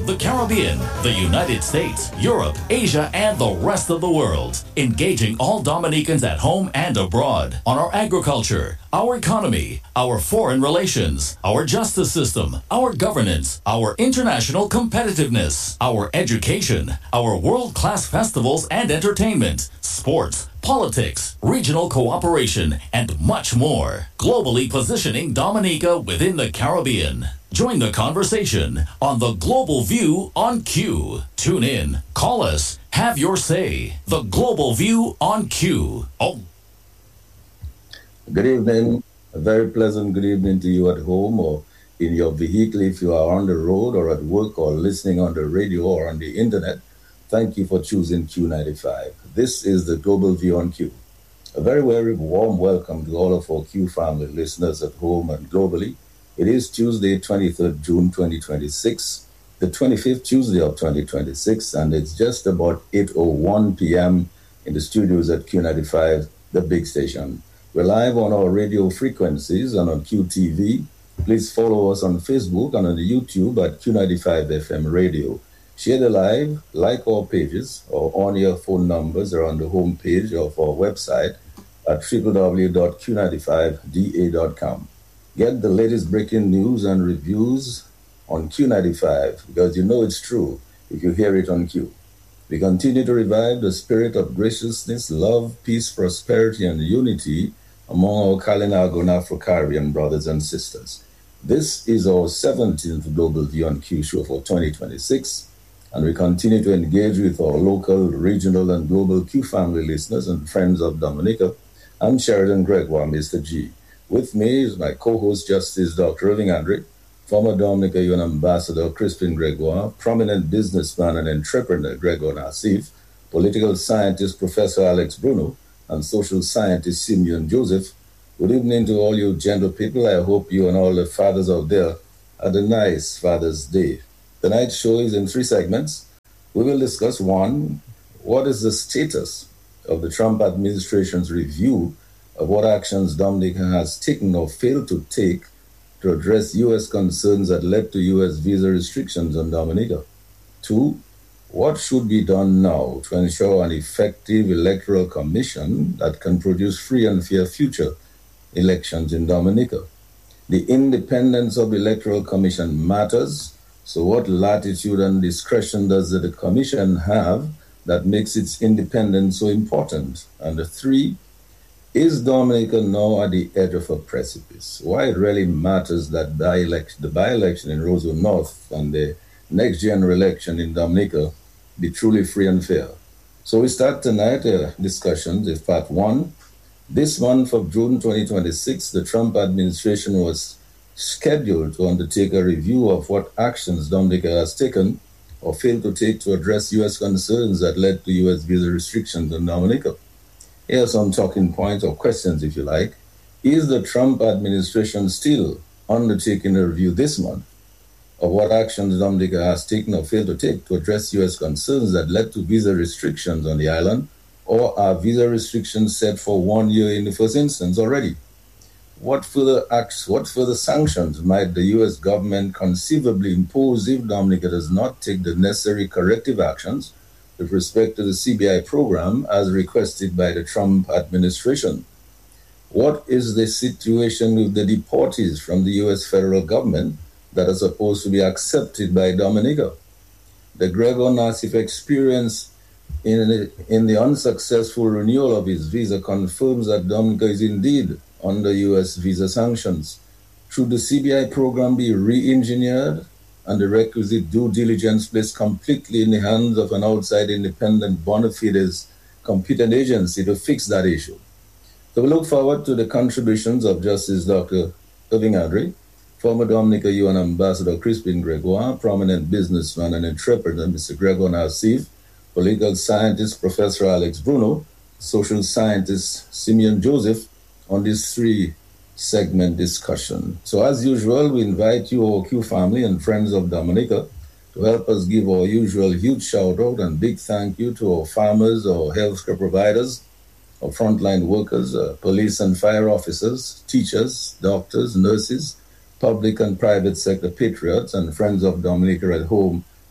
the Caribbean, the United States, Europe, Asia, and the rest of the world. Engaging all Dominicans at home and abroad on our agriculture, our economy, our foreign relations, our justice system, our governance, our international competitiveness, our education, our world-class festivals and entertainment, sports, politics, regional cooperation, and much more. Globally positioning Dominica within the Caribbean. Join the conversation on The Global View on Q. Tune in, call us, have your say. The Global View on Q. Oh. Good evening. A very pleasant good evening to you at home or in your vehicle if you are on the road or at work or listening on the radio or on the internet. Thank you for choosing Q95. This is the Global View on Q. A very, very warm welcome to all of our Q family listeners at home and globally. It is Tuesday, 23rd June 2026, the 25th Tuesday of 2026, and it's just about 8:01 p.m. in the studios at Q95, the big station. We're live on our radio frequencies and on QTV. Please follow us on Facebook and on the YouTube at Q95 FM Radio. Share the live, like our pages, or on your phone numbers or on the home page of our website at www.q95da.com. Get the latest breaking news and reviews on Q95 because you know it's true if you hear it on Q. We continue to revive the spirit of graciousness, love, peace, prosperity, and unity among our Kalinago and Afro-Caribbean brothers and sisters. This is our 17th Global View on Q show for 2026, and we continue to engage with our local, regional, and global Q family listeners and friends of Dominica. I'm Sheridan Gregoire, Mr. G. With me is my co-host, Justice Dr. Irving Andre, former Dominica UN Ambassador Crispin Gregoire, prominent businessman and entrepreneur Gregor Nassif, political scientist Professor Alex Bruno, and social scientist Simeon Joseph. Good evening to all you gentle people. I hope you and all the fathers out there had a nice Father's Day. Tonight's show is in 3 segments. We will discuss 1, what is the status of the Trump administration's review of what actions Dominica has taken or failed to take to address U.S. concerns that led to U.S. visa restrictions on Dominica. 2, what should be done now to ensure an effective electoral commission that can produce free and fair future elections in Dominica? The independence of the Electoral Commission matters, so what latitude and discretion does the commission have that makes its independence so important? And 3, is Dominica now at the edge of a precipice? Why it really matters that the by-election in Roseau North and the next general election in Dominica be truly free and fair. So we start tonight discussions with part 1. This month of June 2026, the Trump administration was scheduled to undertake a review of what actions Dominica has taken or failed to take to address U.S. concerns that led to U.S. visa restrictions on Dominica. Here are some talking points or questions, if you like. Is the Trump administration still undertaking a review this month of what actions Dominica has taken or failed to take to address U.S. concerns that led to visa restrictions on the island, or are visa restrictions set for 1 year in the first instance already? What further sanctions might the U.S. government conceivably impose if Dominica does not take the necessary corrective actions with respect to the CBI program as requested by the Trump administration? What is the situation with the deportees from the U.S. federal government that are supposed to be accepted by Dominica? The Gregor Nassif experience in the unsuccessful renewal of his visa confirms that Dominica is indeed under U.S. visa sanctions. Should the CBI program be re-engineered and the requisite due diligence placed completely in the hands of an outside independent bona fides competent agency to fix that issue? So we look forward to the contributions of Justice Dr. Irving Andre, former Dominica UN Ambassador Crispin Gregoire, prominent businessman and entrepreneur Mr. Gregor Nassif, political scientist Professor Alex Bruno, social scientist Simeon Joseph, on this 3-segment discussion. So as usual, we invite you, our Q family and friends of Dominica, to help us give our usual huge shout out and big thank you to our farmers, our healthcare providers, our frontline workers, police and fire officers, teachers, doctors, nurses, public and private sector patriots, and friends of Dominica at home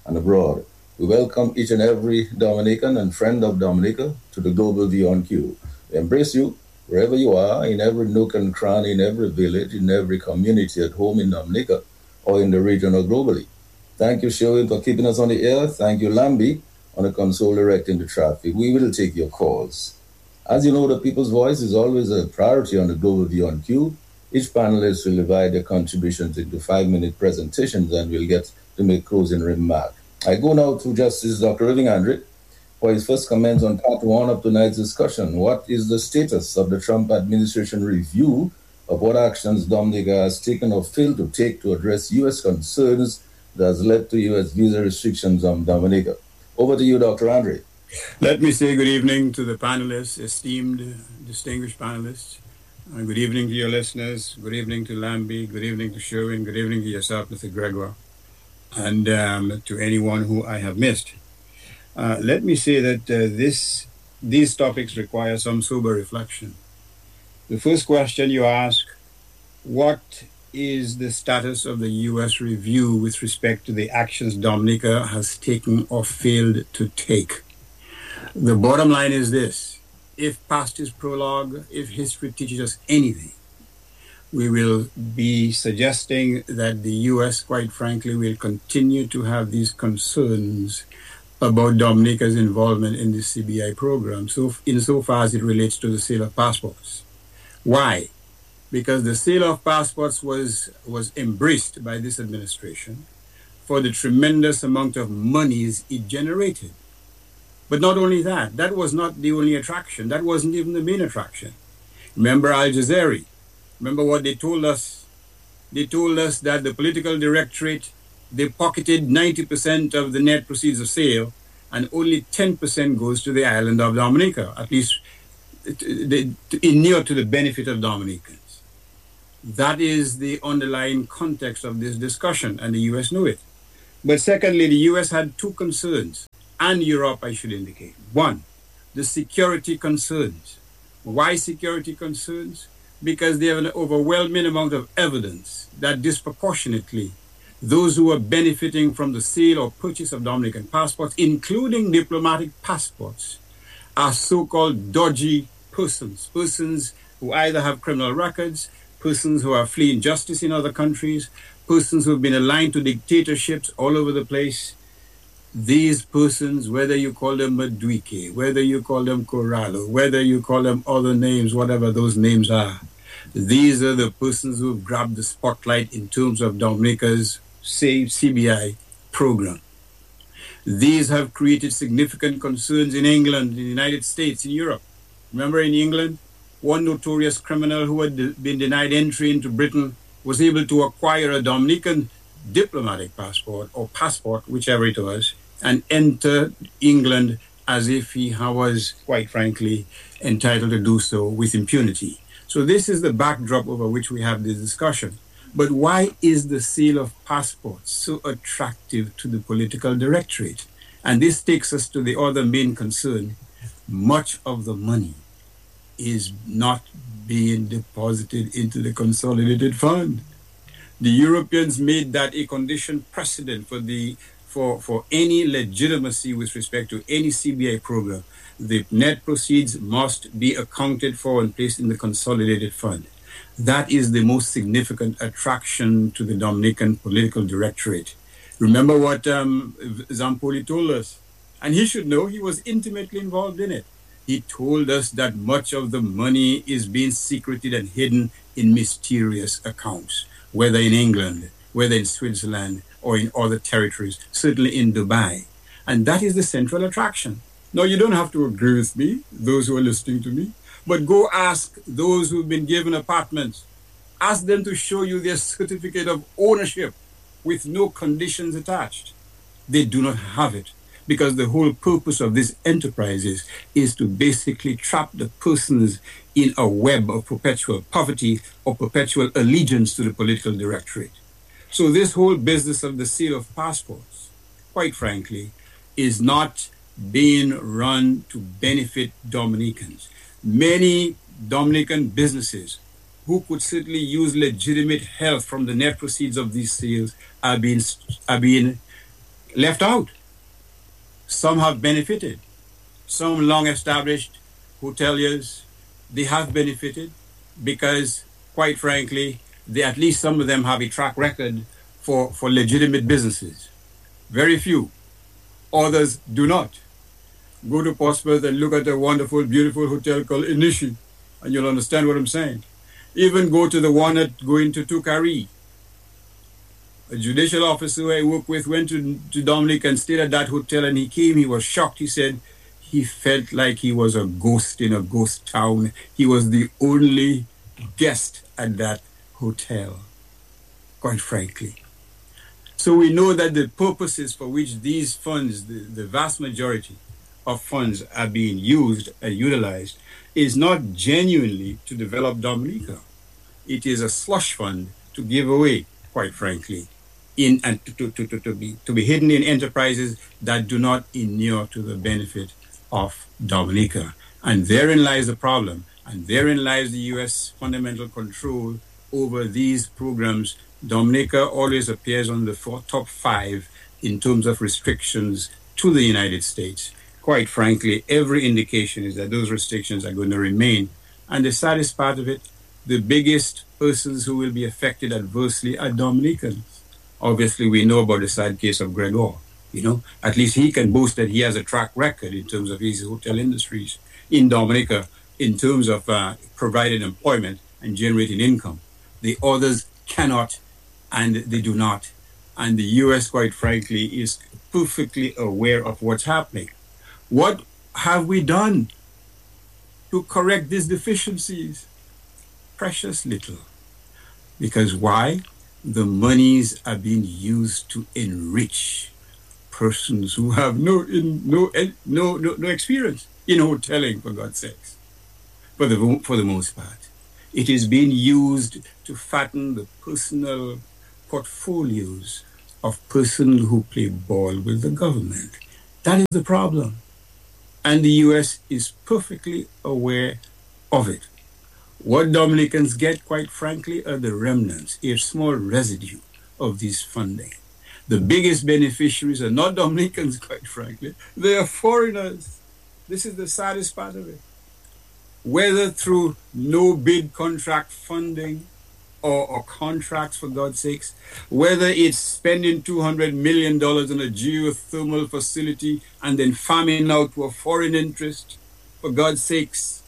and abroad. We welcome each and every Dominican and friend of Dominica to the Global View on Q. We embrace you wherever you are, in every nook and cranny, in every village, in every community, at home in Dominica or in the region or globally. Thank you, Sherwin, for keeping us on the air. Thank you, Lambi, on the console directing the traffic. We will take your calls. As you know, the people's voice is always a priority on the Global View on Q. Each panelist will divide their contributions into 5-minute presentations and will get to make closing remarks. I go now to Justice Dr. Irving Andre for his first comments on part one of tonight's discussion. What is the status of the Trump administration review of what actions Dominica has taken or failed to take to address U.S. concerns that has led to U.S. visa restrictions on Dominica? Over to you, Dr. Andre. Let me say good evening to the panelists, esteemed, distinguished panelists. Good evening to your listeners. Good evening to Lambi. Good evening to Sherwin. Good evening to yourself, Mr. Gregoire, and to anyone who I have missed. Let me say that these topics require some sober reflection. The first question you ask, what is the status of the U.S. review with respect to the actions Dominica has taken or failed to take? The bottom line is this. If past is prologue, if history teaches us anything, we will be suggesting that the U.S., quite frankly, will continue to have these concerns about Dominica's involvement in the CBI program, so insofar as it relates to the sale of passports. Why? Because the sale of passports was embraced by this administration for the tremendous amount of monies it generated. But not only that, that was not the only attraction. That wasn't even the main attraction. Remember Al Jazeera. Remember what they told us? They told us that the political directorate, they pocketed 90% of the net proceeds of sale, and only 10% goes to the island of Dominica, at least near to the benefit of Dominicans. That is the underlying context of this discussion, and the U.S. knew it. But secondly, the U.S. had two concerns, and Europe, I should indicate. One, the security concerns. Why security concerns? Because they have an overwhelming amount of evidence that disproportionately those who are benefiting from the sale or purchase of Dominican passports, including diplomatic passports, are so-called dodgy persons who either have criminal records, persons who are fleeing justice in other countries, persons who have been aligned to dictatorships all over the place. These persons, whether you call them Maduike, whether you call them Corralo, whether you call them other names, whatever those names are, these are the persons who have grabbed the spotlight in terms of Dominica's CBI program. These have created significant concerns in England, in the United States, in Europe. Remember in England, one notorious criminal who had been denied entry into Britain was able to acquire a Dominican diplomatic passport or passport, whichever it was, and enter England as if he was, quite frankly, entitled to do so with impunity. So this is the backdrop over which we have this discussion. But why is the sale of passports so attractive to the political directorate? And this takes us to the other main concern. Much of the money is not being deposited into the consolidated fund. The Europeans made that a condition precedent for any legitimacy with respect to any CBI program. The net proceeds must be accounted for and placed in the consolidated fund. That is the most significant attraction to the Dominican political directorate. Remember what Zampoli told us, and he should know, he was intimately involved in it. He told us that much of the money is being secreted and hidden in mysterious accounts, whether in England, whether in Switzerland, or in other territories, certainly in Dubai. And that is the central attraction. Now, you don't have to agree with me, those who are listening to me, but go ask those who've been given apartments. Ask them to show you their certificate of ownership with no conditions attached. They do not have it, because the whole purpose of these enterprises is to basically trap the persons in a web of perpetual poverty or perpetual allegiance to the political directorate. So this whole business of the sale of passports, quite frankly, is not being run to benefit Dominicans. Many Dominican businesses who could certainly use legitimate help from the net proceeds of these sales are being left out. Some have benefited. Some long-established hoteliers, they have benefited because, quite frankly, at least some of them have a track record for legitimate businesses. Very few. Others do not. Go to Portsmouth and look at a wonderful, beautiful hotel called Inishi, and you'll understand what I'm saying. Even go to the one going to Tukari. A judicial officer I work with went to Dominica and stayed at that hotel, and he came, he was shocked. He said he felt like he was a ghost in a ghost town. He was the only guest at that hotel, quite frankly. So we know that the purposes for which these funds, the vast majority of funds are being used and utilized, is not genuinely to develop Dominica. It is a slush fund to give away, quite frankly, and to be hidden in enterprises that do not inure to the benefit of Dominica. And therein lies the problem, and therein lies the U.S. fundamental control over these programs. Dominica always appears on the top 5 in terms of restrictions to the United States. Quite frankly, every indication is that those restrictions are going to remain. And the saddest part of it, the biggest persons who will be affected adversely are Dominicans. Obviously, we know about the sad case of Gregor. You know, at least he can boast that he has a track record in terms of his hotel industries in Dominica, in terms of providing employment and generating income. The others cannot, and they do not. And the U.S., quite frankly, is perfectly aware of what's happening. What have we done to correct these deficiencies? Precious little. Because why? The monies are being used to enrich persons who have no experience in hoteling, for God's sakes. For the most part, it is being used to fatten the personal portfolios of persons who play ball with the government. That is the problem, and the U.S. is perfectly aware of it. What Dominicans get, quite frankly, are the remnants, a small residue of this funding. The biggest beneficiaries are not Dominicans, quite frankly. They are foreigners. This is the saddest part of it. Whether through no-bid contract funding or contracts, for God's sakes, whether it's spending $200 million on a geothermal facility and then farming out to a foreign interest, for God's sakes,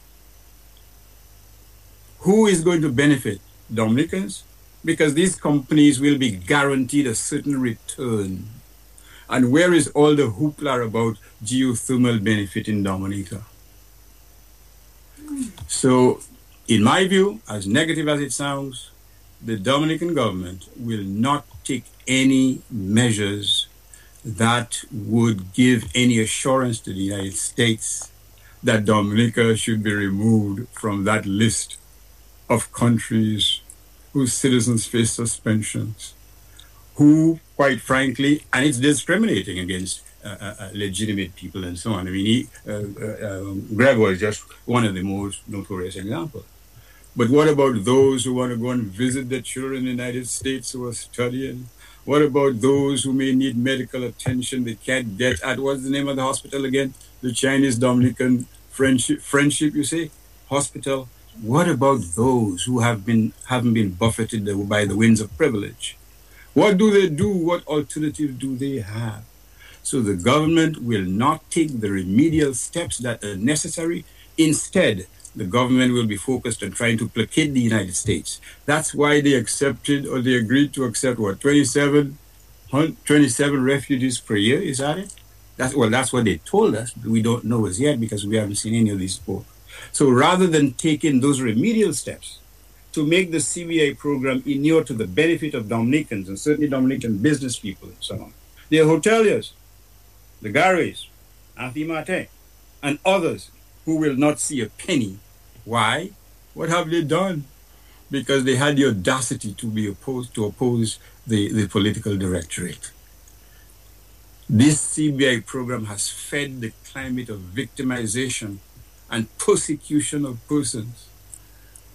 who is going to benefit? Dominicans? Because these companies will be guaranteed a certain return. And where is all the hoopla about geothermal benefit in Dominica? So, in my view, as negative as it sounds, the Dominican government will not take any measures that would give any assurance to the United States that Dominica should be removed from that list of countries whose citizens face suspensions, who, quite frankly, and it's discriminating against legitimate people and so on. I mean, Gregor is just one of the most notorious examples. But what about those who want to go and visit their children in the United States who are studying? What about those who may need medical attention they can't get at, what's the name of the hospital again? The Chinese Dominican Friendship, you say? Hospital. What about those who haven't been buffeted by the winds of privilege? What do they do? What alternative do they have? So the government will not take the remedial steps that are necessary. Instead, the government will be focused on trying to placate the United States. That's why they accepted, or they agreed to accept, 27 refugees per year, is that it? That's what they told us. We don't know as yet because we haven't seen any of these before. So rather than taking those remedial steps to make the CBI program inure to the benefit of Dominicans, and certainly Dominican business people and so on, the hoteliers, the Garis, Anthony Martin, and others who will not see a penny. Why? What have they done? Because they had the audacity to oppose the political directorate. This CBI program has fed the climate of victimization and persecution of persons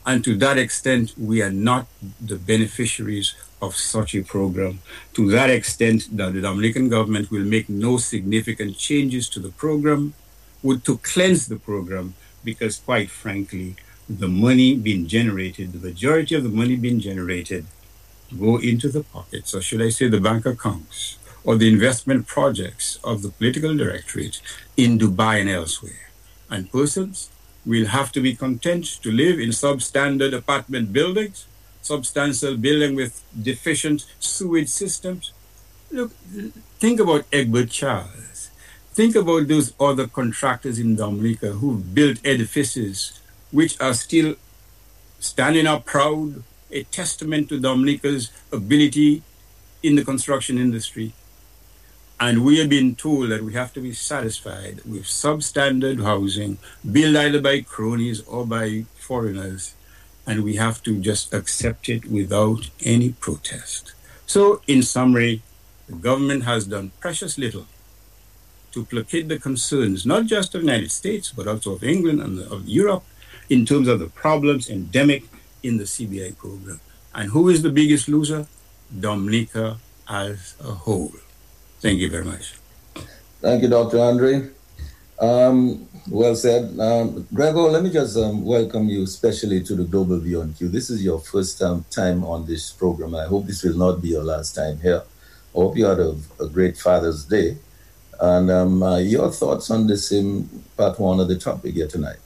And to that extent, we are not the beneficiaries of such a program. To that extent, the Dominican government will make no significant changes to the program, to cleanse the program, because quite frankly, the money being generated, the majority of the money being generated, go into the pockets, or should I say the bank accounts, or the investment projects of the political directorate in Dubai and elsewhere. And persons will have to be content to live in substandard apartment buildings, substantial building with deficient sewage systems. Look, think about Egbert Charles. Think about those other contractors in Dominica who've built edifices which are still standing up proud, a testament to Dominica's ability in the construction industry. And we have been told that we have to be satisfied with substandard housing, built either by cronies or by foreigners, and we have to just accept it without any protest. So, in summary, the government has done precious little to placate the concerns, not just of the United States, but also of England and of Europe, in terms of the problems endemic in the CBI program. And who is the biggest loser? Dominica as a whole. Thank you very much. Thank you, Dr. Andre. Well said. Gregor, let me just welcome you especially to the Global View on Q. This is your first time on this program. I hope this will not be your last time here. I hope you had a great Father's Day. And your thoughts on this in part one of the topic here tonight.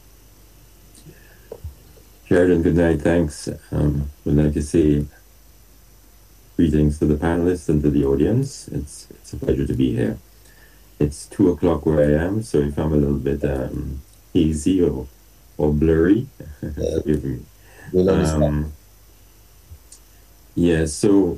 Sheridan, good night. Thanks. Would like to say greetings to the panelists and to the audience. It's a pleasure to be here. It's 2:00 where I am, so if I'm a little bit hazy or blurry, forgive me. We'll understand. So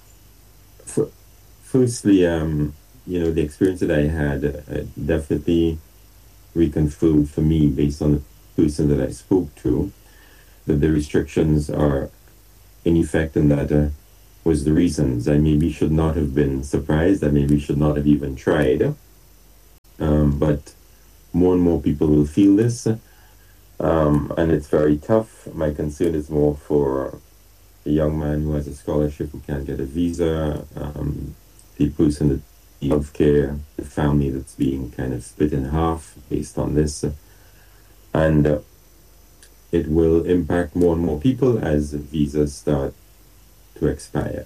firstly, the experience that I had definitely reconfirmed for me, based on the person that I spoke to, that the restrictions are in effect, and that was the reasons. I maybe should not have been surprised. I maybe should not have even tried. But more and more people will feel this. And it's very tough. My concern is more for a young man who has a scholarship who can't get a visa, the person that needs healthcare, the family that's being kind of split in half based on this. And it will impact more and more people as visas start to expire.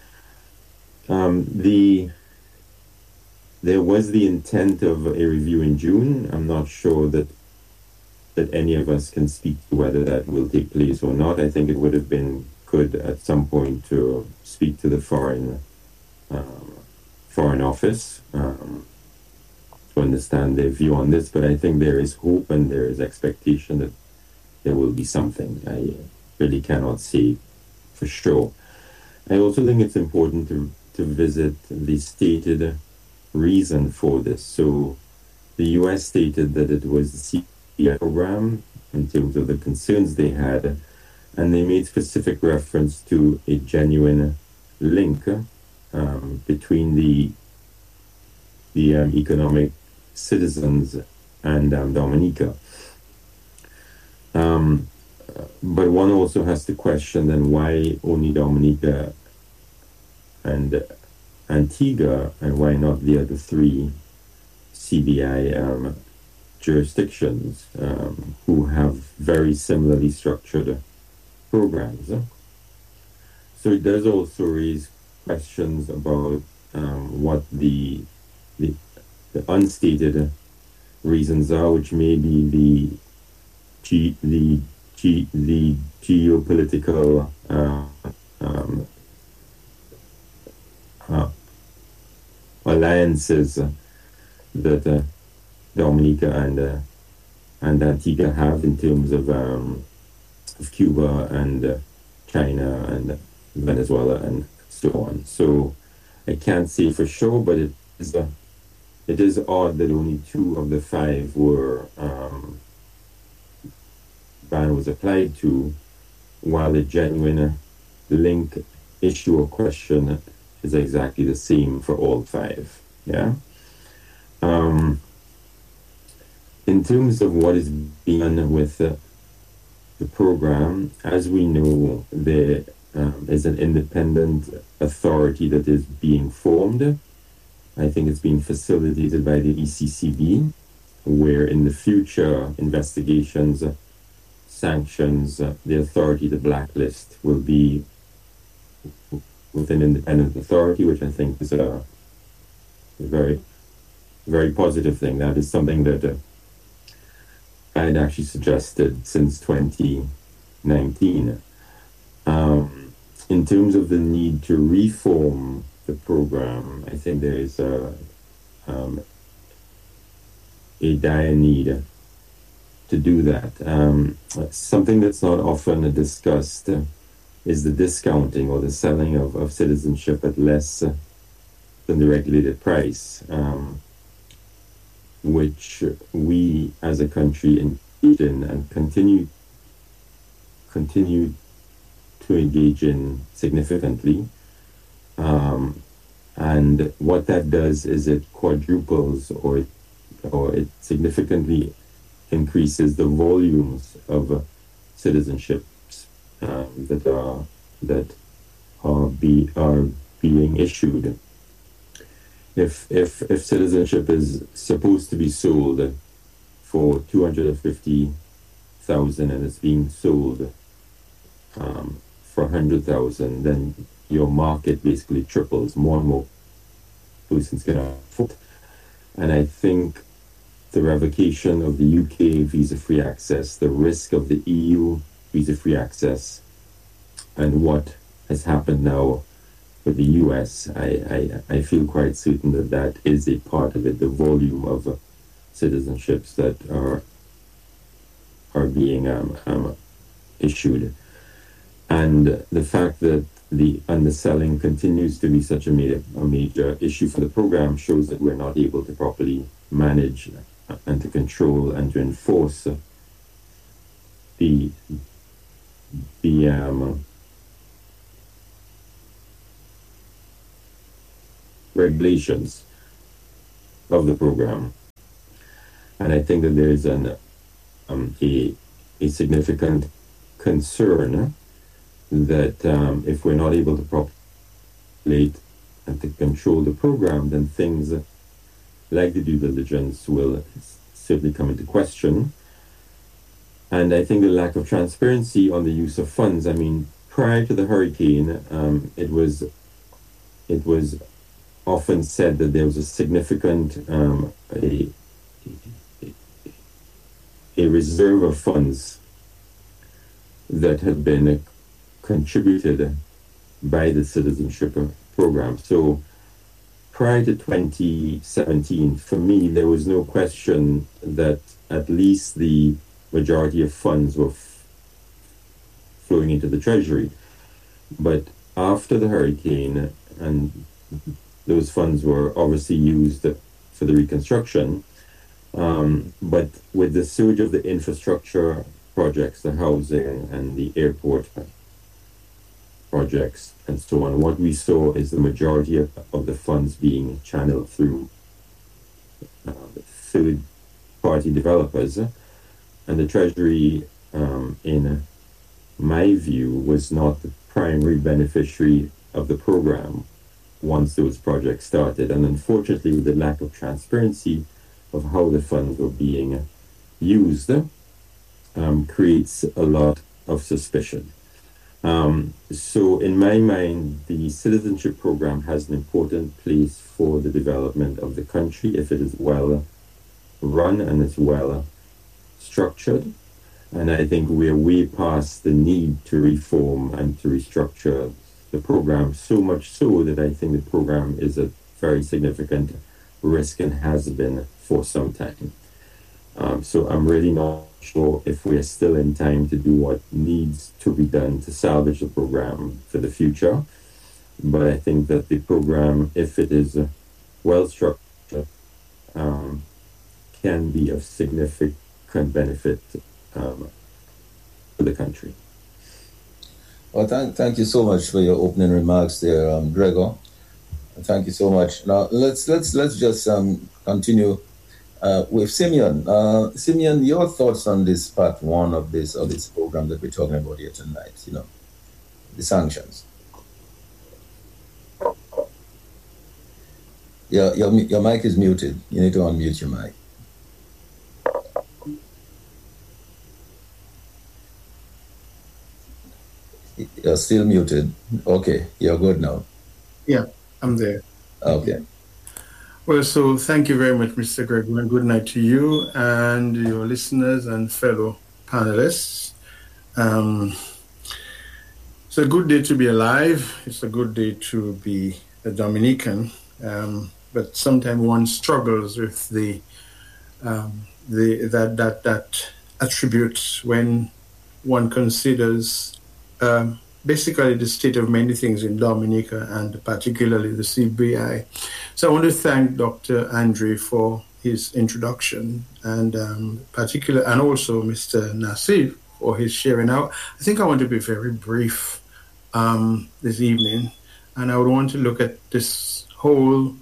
There was the intent of a review in June. I'm not sure that any of us can speak to whether that will take place or not. I think it would have been good at some point to speak to the foreign office to understand their view on this. But I think there is hope and there is expectation that there will be something. I really cannot say for sure. I also think it's important to visit the stated reason for this. So the US stated that it was the CBI program in terms of the concerns they had, and they made specific reference to a genuine link between the economic citizens and Dominica. But one also has to question then why only Dominica and Antigua, and why not the other three CBI jurisdictions who have very similarly structured programs. So it does also raise questions about what the unstated reasons are, which may be the geopolitical alliances that Dominica and Antigua have in terms of Cuba and China and Venezuela and so on. So I can't say for sure, but it is odd that only 2 of the 5 were ban was applied to, while the genuine link issue or question is exactly the same for all 5. Yeah. In terms of what is being done with the program. As we know, there is an independent authority that is being formed. I think it's being facilitated by the ECCB, where in the future investigations, sanctions, the authority to blacklist will be with an independent authority, which I think is a very, very positive thing. That is something that I had actually suggested since 2019. In terms of the need to reform the program, I think there is a dire need to do that. Something that's not often discussed is the discounting or the selling of citizenship at less than the regulated price, which we as a country engage in and continue to engage in significantly. And what that does is it quadruples or it significantly increases the volumes of citizenships that are being issued. If citizenship is supposed to be sold for 250,000 and it's being sold for 100,000, then your market basically triples. More and more persons can afford. And I think the revocation of the UK visa-free access, the risk of the EU visa-free access, and what has happened now with the US, I feel quite certain that is a part of it, the volume of citizenships that are being issued. And the fact that the underselling continues to be such a major issue for the program shows that we're not able to properly manage and to control and to enforce the regulations of the program. And I think that there is a significant concern that if we're not able to properly and to control the program, then things like the due diligence will certainly come into question. And I think the lack of transparency on the use of funds. I mean, prior to the hurricane, it was often said that there was a significant a reserve of funds that had been contributed by the citizenship program. So prior to 2017, for me, there was no question that at least the majority of funds were flowing into the treasury. But after the hurricane, and those funds were obviously used for the reconstruction, but with the surge of the infrastructure projects, the housing and the airport projects and so on, what we saw is the majority of the funds being channeled through third-party developers, and the Treasury, in my view, was not the primary beneficiary of the program once those projects started. And unfortunately, the lack of transparency of how the funds were being used creates a lot of suspicion. So in my mind, the citizenship program has an important place for the development of the country if it is well run and it's well structured. And I think we're way past the need to reform and to restructure the program, so much so that I think the program is a very significant risk and has been for some time. So I'm really not sure if we're still in time to do what needs to be done to salvage the program for the future. But I think that the program, if it is well structured, can be of significant benefit to the country. Well, thank you so much for your opening remarks there, Gregor. Thank you so much. Now let's just continue with Simeon. Simeon, your thoughts on this part one of this program that we're talking about here tonight? The sanctions. Your mic is muted. You need to unmute your mic. You're still muted. Okay, you're good now. Yeah, I'm there. Okay. Well, so thank you very much, Mr. Gregory, and good night to you and your listeners and fellow panelists. It's a good day to be alive. It's a good day to be a Dominican, but sometimes one struggles with that attribute when one considers basically the state of many things in Dominica and particularly the CBI. So I want to thank Dr. Andre for his introduction and also Mr. Nassif for his sharing out. I think I want to be very brief this evening, and I would want to look at this whole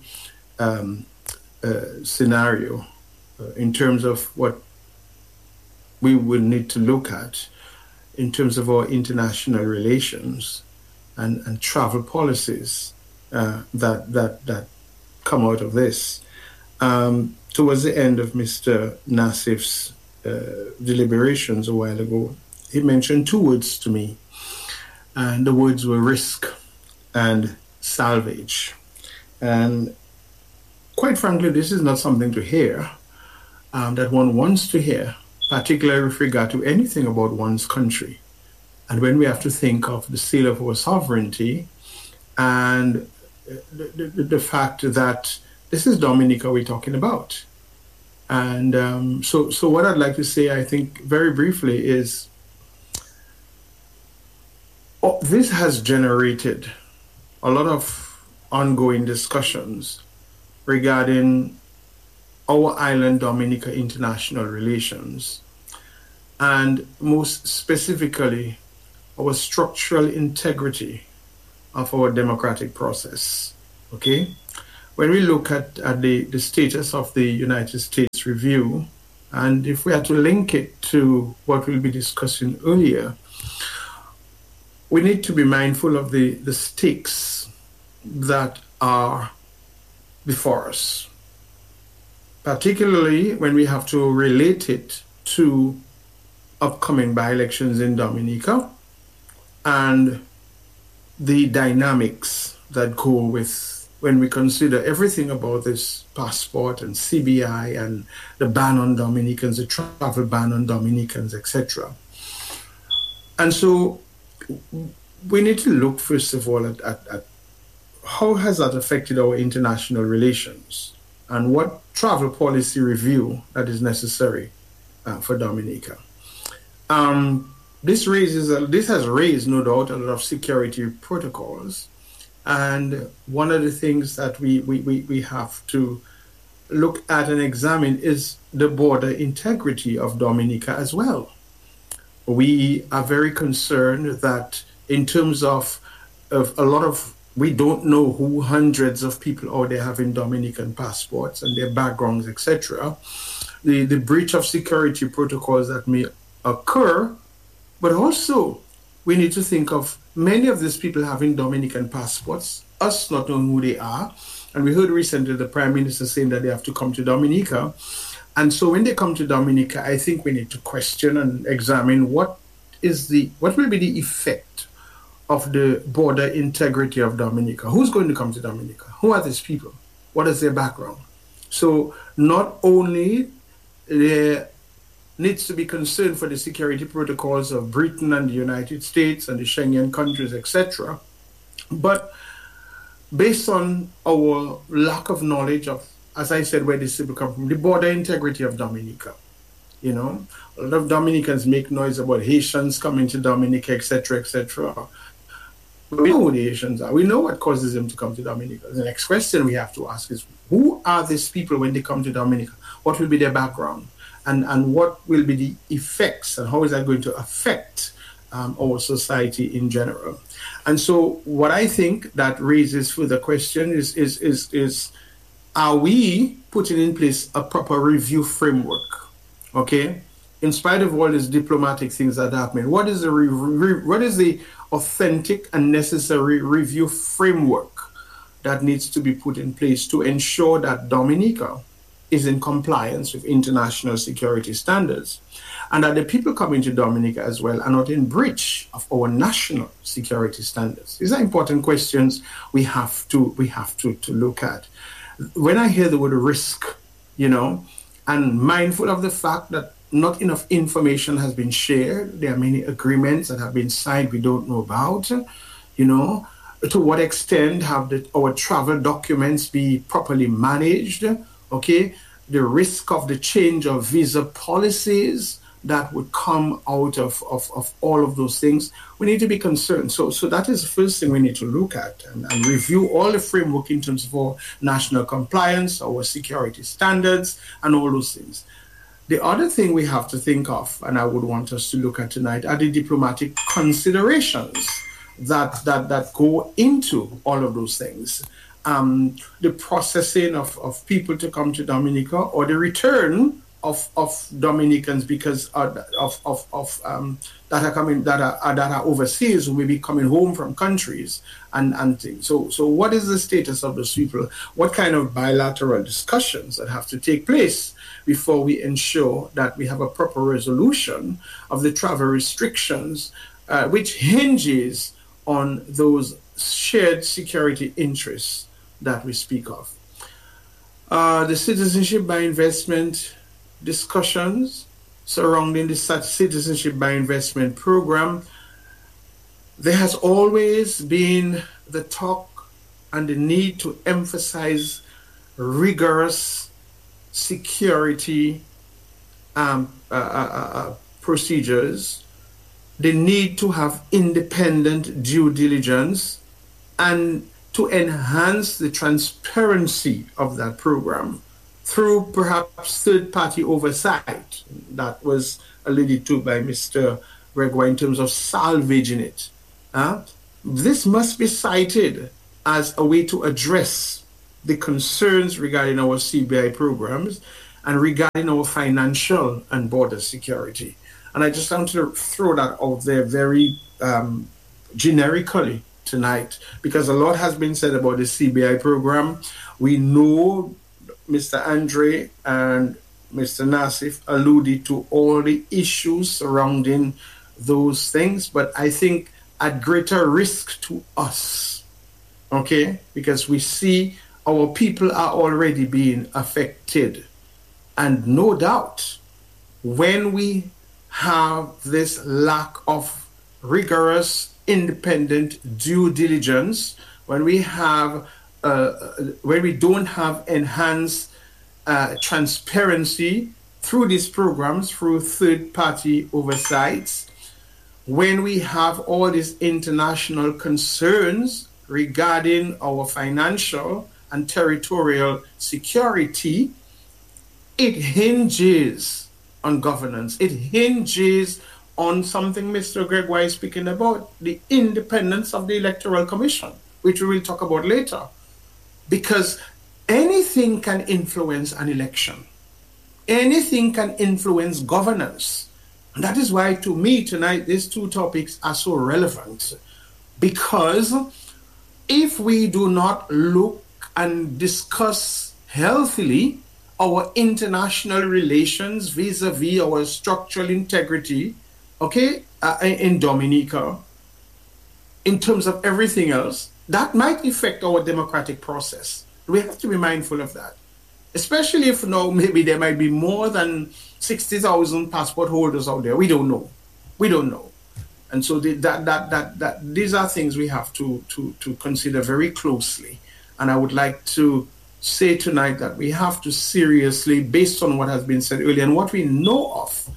scenario in terms of what we will need to look at in terms of our international relations and travel policies that come out of this. Towards the end of Mr. Nassif's deliberations a while ago, he mentioned two words to me, and the words were risk and salvage. And quite frankly, this is not something to hear, that one wants to hear, particularly with regard to anything about one's country. And when we have to think of the seal of our sovereignty and the fact that this is Dominica we're talking about. And so what I'd like to say, I think, very briefly is this has generated a lot of ongoing discussions regarding our island Dominica international relations, and most specifically, our structural integrity of our democratic process. Okay? When we look at the status of the United States review, and if we had to link it to what we'll be discussing earlier, we need to be mindful of the stakes that are before us, particularly when we have to relate it to upcoming by-elections in Dominica and the dynamics that go with when we consider everything about this passport and CBI and the ban on Dominicans, the travel ban on Dominicans, etc. And so we need to look, first of all, at how has that affected our international relations and what travel policy review that is necessary for Dominica. This has raised, no doubt, a lot of security protocols. And one of the things that we have to look at and examine is the border integrity of Dominica as well. We are very concerned that in terms of a lot of, we don't know who hundreds of people out there having Dominican passports and their backgrounds, etc. The breach of security protocols that may occur, but also we need to think of many of these people having Dominican passports, us not knowing who they are. And we heard recently the Prime Minister saying that they have to come to Dominica. And so when they come to Dominica, I think we need to question and examine what will be the effect of the border integrity of Dominica. Who's going to come to Dominica? Who are these people? What is their background? So not only there needs to be concern for the security protocols of Britain and the United States and the Schengen countries, etc., but based on our lack of knowledge of, as I said, where these people come from, the border integrity of Dominica. You know, a lot of Dominicans make noise about Haitians coming to Dominica, etc., etc. We know who the Haitians are. We know what causes them to come to Dominica. The next question we have to ask is, who are these people when they come to Dominica? What will be their background? And what will be the effects, and how is that going to affect our society in general? And so what I think that raises further question is are we putting in place a proper review framework? Okay, in spite of all these diplomatic things that are happening, what is the authentic and necessary review framework that needs to be put in place to ensure that Dominica is in compliance with international security standards, and that the people coming to Dominica as well are not in breach of our national security standards? These are important questions we have to look at. When I hear the word risk, and mindful of the fact that not enough information has been shared, there are many agreements that have been signed we don't know about, to what extent have our travel documents be properly managed, okay? The risk of the change of visa policies that would come out of all of those things, we need to be concerned. So that is the first thing we need to look at and review all the framework in terms of our national compliance, our security standards, and all those things. The other thing we have to think of, and I would want us to look at tonight, are the diplomatic considerations that go into all of those things. The processing of people to come to Dominica, or the return of Dominicans because that are coming that are overseas, who may be coming home from countries and things. So what is the status of those people? What kind of bilateral discussions that have to take place before we ensure that we have a proper resolution of the travel restrictions, which hinges on those shared security interests that we speak of? The citizenship by investment discussions surrounding the citizenship by investment program, there has always been the talk and the need to emphasize rigorous security procedures, the need to have independent due diligence, and to enhance the transparency of that program through perhaps third-party oversight that was alluded to by Mr. Gregoire in terms of salvaging it. This must be cited as a way to address the concerns regarding our CBI programs and regarding our financial and border security. And I just want to throw that out there very generically tonight, because a lot has been said about the CBI program. We know Mr. Andre and Mr. Nassif alluded to all the issues surrounding those things, but I think at greater risk to us, okay? Because we see our people are already being affected. And no doubt, when we have this lack of rigorous, independent due diligence, when we have when we don't have enhanced transparency through these programs, through third-party oversights, when we have all these international concerns regarding our financial and territorial security, it hinges on governance. It hinges on something Mr. Gregoire is speaking about, the independence of the Electoral Commission, which we will talk about later. Because anything can influence an election. Anything can influence governance. And that is why, to me, tonight, these two topics are so relevant. Because if we do not look and discuss healthily our international relations vis-a-vis our structural integrity, okay, in Dominica, in terms of everything else, that might affect our democratic process. We have to be mindful of that. Especially if now maybe there might be more than 60,000 passport holders out there. We don't know. We don't know. And so these are things we have to consider very closely. And I would like to say tonight that we have to seriously, based on what has been said earlier and what we know of,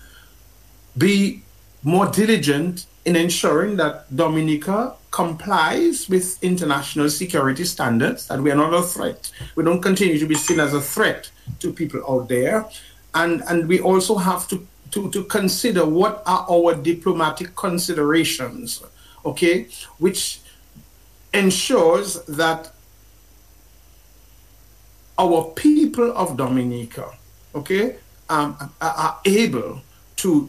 be more diligent in ensuring that Dominica complies with international security standards, that we are not a threat. We don't continue to be seen as a threat to people out there. And we also have to consider what are our diplomatic considerations, okay, which ensures that our people of Dominica, okay, are able to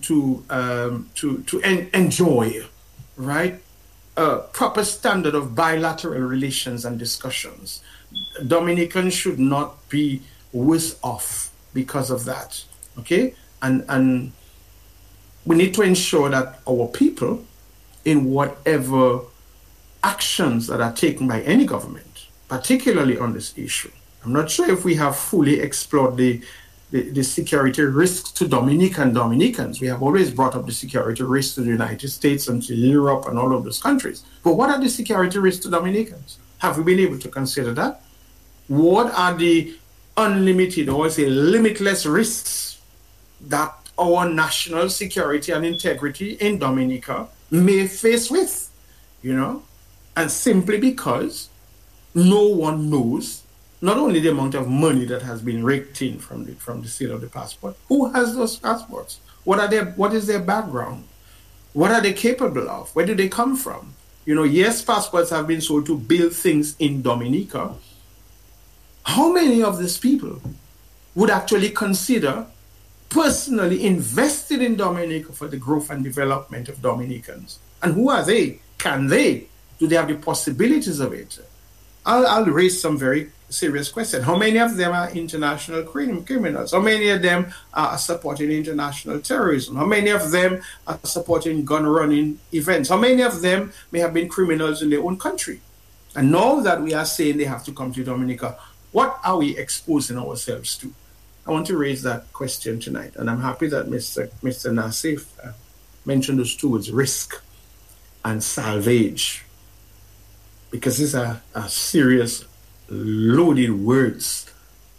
enjoy, right, a proper standard of bilateral relations and discussions. Dominicans should not be worse off because of that, okay? And we need to ensure that our people, in whatever actions that are taken by any government, particularly on this issue, I'm not sure if we have fully explored the security risks to Dominicans. We have always brought up the security risks to the United States and to Europe and all of those countries. But what are the security risks to Dominicans? Have we been able to consider that? What are the unlimited, or say limitless risks that our national security and integrity in Dominica may face with, And simply because no one knows not only the amount of money that has been raked in from the sale of the passport, who has those passports? What is their background? What are they capable of? Where do they come from? Yes, passports have been sold to build things in Dominica. How many of these people would actually consider personally invested in Dominica for the growth and development of Dominicans? And who are they? Can they? Do they have the possibilities of it? I'll raise some very serious questions. How many of them are international criminals? How many of them are supporting international terrorism? How many of them are supporting gun-running events? How many of them may have been criminals in their own country? And now that we are saying they have to come to Dominica, what are we exposing ourselves to? I want to raise that question tonight, and I'm happy that Mr. Nassif mentioned those two words, risk and salvage, because these are serious, loaded words,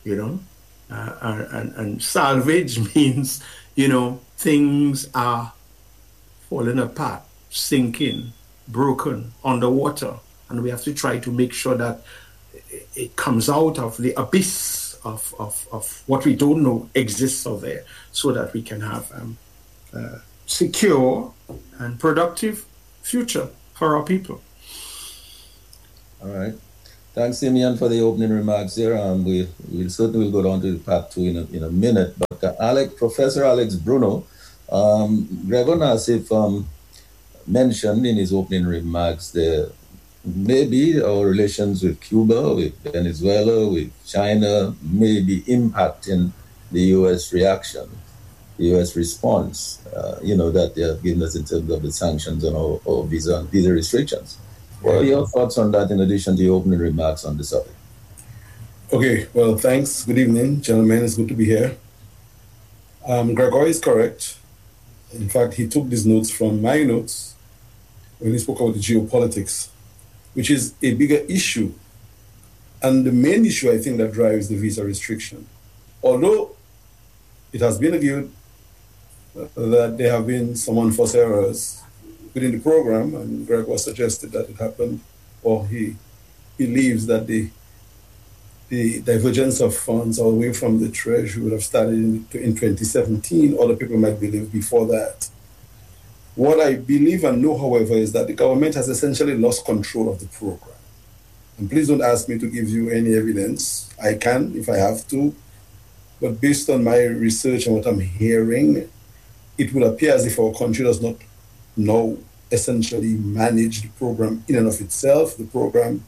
and salvage means, things are falling apart, sinking, broken, underwater, and we have to try to make sure that it comes out of the abyss of what we don't know exists out there, so that we can have a secure and productive future for our people. All right. Thanks, Simeon, for the opening remarks there. We certainly will go down to part two in a minute. But Professor Alex Bruno, Gregor Nassif mentioned in his opening remarks that maybe our relations with Cuba, with Venezuela, with China may be impacting the U.S. reaction, the U.S. response, that they have given us in terms of the sanctions and our visa restrictions. What are your thoughts on that in addition to your opening remarks on the subject? Okay, well, thanks. Good evening, gentlemen. It's good to be here. Gregor is correct. In fact, he took these notes from my notes when he spoke about the geopolitics, which is a bigger issue. And the main issue, I think, that drives the visa restriction. Although it has been argued that there have been some unforced errors within the program, and Gregor suggested that it happened, or he believes that the divergence of funds away from the Treasury would have started in 2017. Other people might believe before that. What I believe and know, however, is that the government has essentially lost control of the program. And please don't ask me to give you any evidence. I can if I have to, but based on my research and what I'm hearing, it would appear as if our country does not now essentially manage the program in and of itself. The program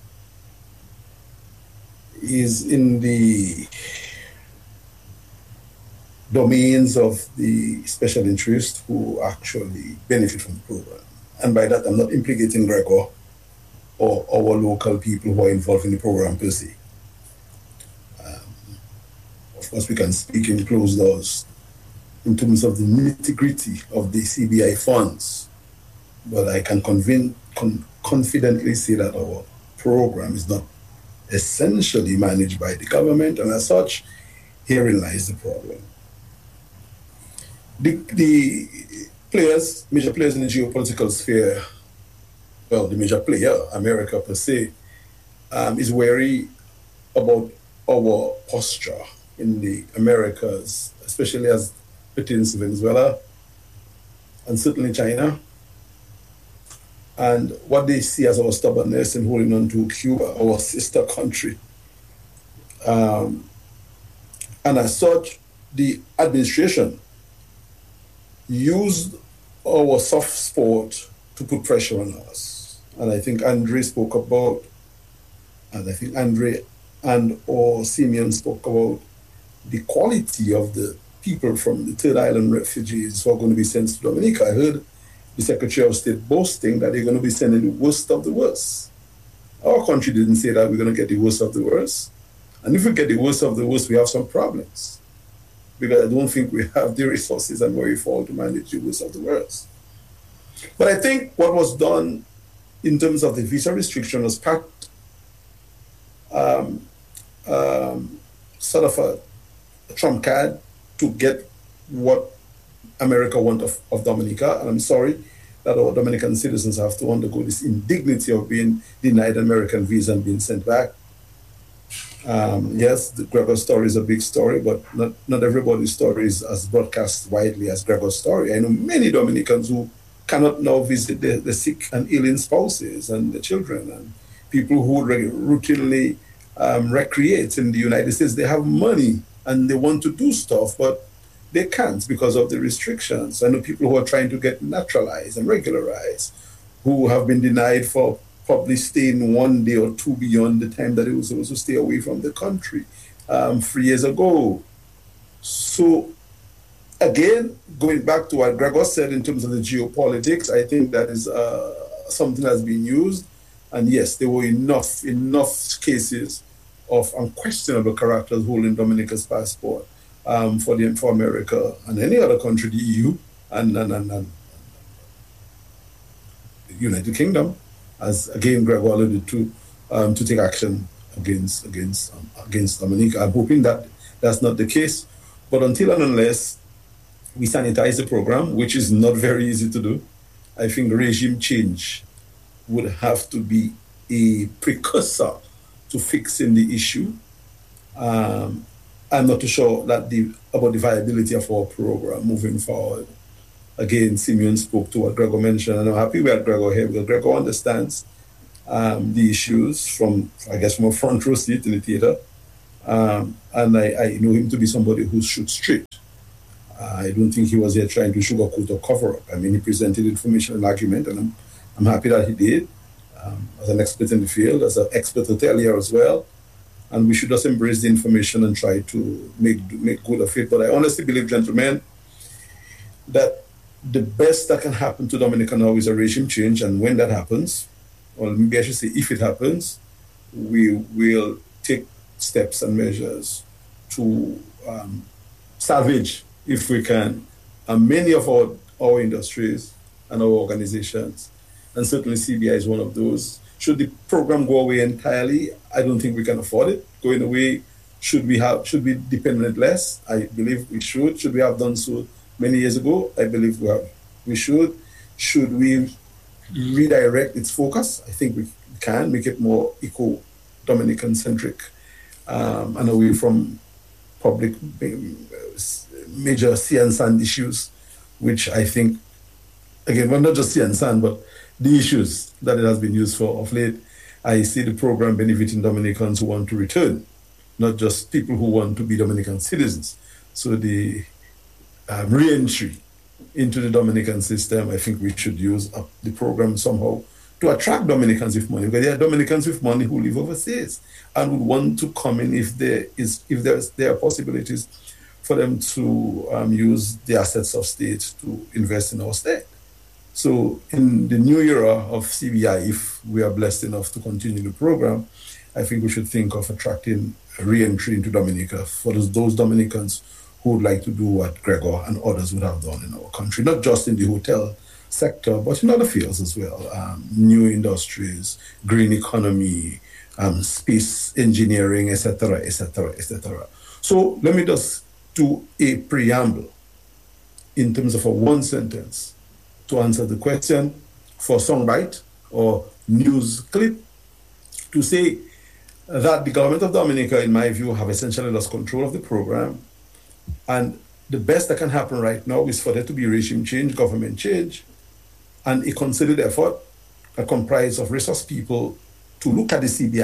is in the domains of the special interest who actually benefit from the program. And by that, I'm not implicating Gregor or our local people who are involved in the program per se. Of course, we can speak in closed doors in terms of the nitty-gritty of the CBI funds, but I can confidently say that our program is not essentially managed by the government, and as such, herein lies the problem. The major players in the geopolitical sphere, well, the major player, America per se, is wary about our posture in the Americas, especially as pertains to Venezuela and certainly China, and what they see as our stubbornness in holding on to Cuba, our sister country. And as such, the administration used our soft sport to put pressure on us. And I think Andre spoke about, and I think Andre and or Simeon spoke about the quality of the people from the Third Island refugees who are going to be sent to Dominica. I heard the Secretary of State boasting that they're going to be sending the worst of the worst. Our country didn't say that we're going to get the worst of the worst. And if we get the worst of the worst, we have some problems. Because I don't think we have the resources and wherewithal to manage the worst of the worst. But I think what was done in terms of the visa restriction was part sort of a trump card to get what America wants of Dominica. And I'm sorry that our Dominican citizens have to undergo this indignity of being denied an American visa and being sent back. Yes, the Gregor story is a big story, but not everybody's story is as broadcast widely as Gregor's story. I know many Dominicans who cannot now visit the sick and ailing spouses and the children, and people who routinely recreate in the United States. They have money and they want to do stuff, but they can't because of the restrictions. I know people who are trying to get naturalized and regularized, who have been denied for probably staying 1 day or two beyond the time that they were supposed to stay away from the country 3 years ago. So again, going back to what Gregor said in terms of the geopolitics, I think that is something that's been used. And yes, there were enough cases of unquestionable characters holding Dominica's passport for America and any other country, the EU and the United Kingdom, as again Gregor alluded to take action against Dominica. I'm hoping that that's not the case. But until and unless we sanitize the program, which is not very easy to do, I think regime change would have to be a precursor to fixing the issue. I'm not too sure about the viability of our program moving forward. Again, Simeon spoke to what Gregor mentioned, and I'm happy we had Gregor here because Gregor understands the issues from a front row seat in the theater. And I know him to be somebody who shoots straight. I don't think he was here trying to sugarcoat or cover up. I mean, he presented information and argument, and I'm happy that he did. As an expert in the field, as an expert hotelier as well. And we should just embrace the information and try to make good of it. But I honestly believe, gentlemen, that the best that can happen to Dominica now is a regime change. And when that happens, or maybe I should say if it happens, we will take steps and measures to salvage, if we can, many of our industries and our organizations. And certainly CBI is one of those. Should the program go away entirely? I don't think we can afford it. Going away, should we depend less? I believe we should. Should we have done so many years ago? I believe we should. Should we redirect its focus? I think we can make it more eco-Dominican centric and away from public major sea and sand issues, which I think, again, well, not just sea and sand, but the issues that it has been used for of late. I see the program benefiting Dominicans who want to return, not just people who want to be Dominican citizens. So the re-entry into the Dominican system, I think we should use the program somehow to attract Dominicans with money, because there are Dominicans with money who live overseas and would want to come in if there are possibilities for them to use the assets of state to invest in our state. So in the new era of CBI, if we are blessed enough to continue the program, I think we should think of attracting a re-entry into Dominica for those Dominicans who would like to do what Gregor and others would have done in our country, not just in the hotel sector, but in other fields as well. New industries, green economy, space engineering, etc., etc., etc. So let me just do a preamble in terms of a one sentence to answer the question for soundbite or news clip, to say that the government of Dominica, in my view, have essentially lost control of the program. And the best that can happen right now is for there to be regime change, government change, and a considered effort that comprised of resource people to look at the CBI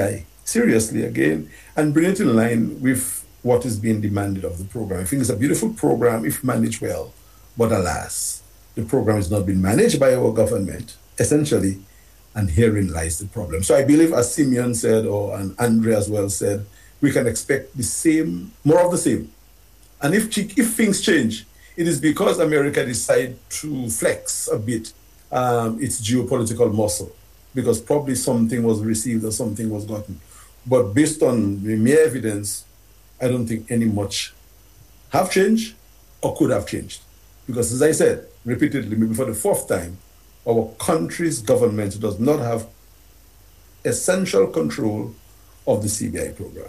seriously again and bring it in line with what is being demanded of the program. I think it's a beautiful program if managed well, but alas, the program is not being managed by our government, essentially, and herein lies the problem. So I believe, as Simeon said, and Andre as well said, we can expect the same, more of the same. And if things change, it is because America decided to flex a bit its geopolitical muscle, because probably something was received or something was gotten. But based on the mere evidence, I don't think any much have changed or could have changed. Because as I said repeatedly, maybe for the fourth time, our country's government does not have essential control of the CBI program.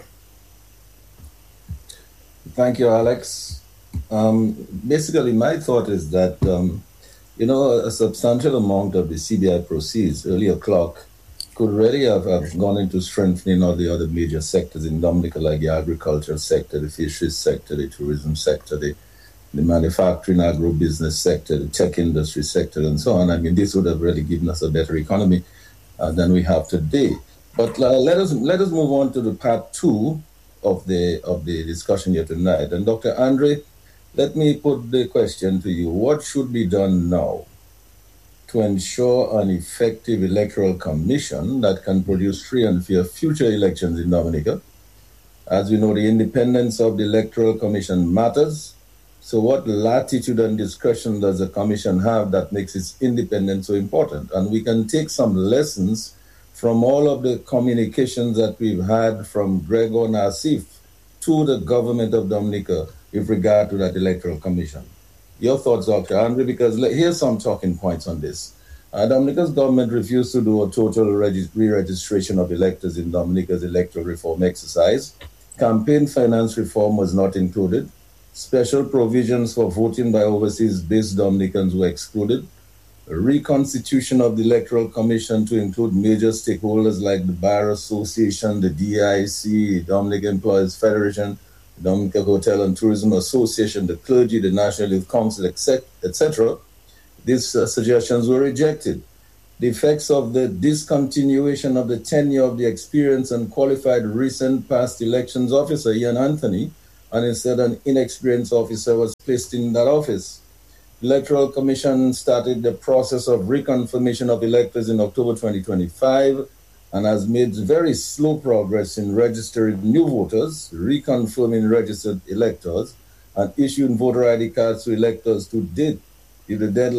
Thank you, Alex. Basically, my thought is that, a substantial amount of the CBI proceeds, earlier clock, could really have gone into strengthening all the other major sectors in Dominica, like the agriculture sector, the fisheries sector, the tourism sector, the manufacturing, agro-business sector, the tech industry sector, and so on. I mean, this would have really given us a better economy than we have today. But let us move on to the part two of the discussion here tonight. And Dr. Andre, let me put the question to you. What should be done now to ensure an effective electoral commission that can produce free and fair future elections in Dominica? As we know, the independence of the Electoral Commission matters. So what latitude and discretion does the commission have that makes its independence so important? And we can take some lessons from all of the communications that we've had from Gregor Nassif to the government of Dominica with regard to that Electoral Commission. Your thoughts, Dr. Andre, because here's some talking points on this. Dominica's government refused to do a total re-registration of electors in Dominica's electoral reform exercise. Campaign finance reform was not included. Special provisions for voting by overseas-based Dominicans were excluded. A reconstitution of the Electoral Commission to include major stakeholders like the Bar Association, the DIC, Dominica Employees Federation, the Dominica Hotel and Tourism Association, the clergy, the National Youth Council, etc. These suggestions were rejected. The effects of the discontinuation of the tenure of the experienced and qualified recent past elections officer, Ian Anthony, and instead an inexperienced officer was placed in that office. The Electoral Commission started the process of reconfirmation of electors in October 2025 and has made very slow progress in registering new voters, reconfirming registered electors, and issuing voter ID cards to electors to date. If the deadline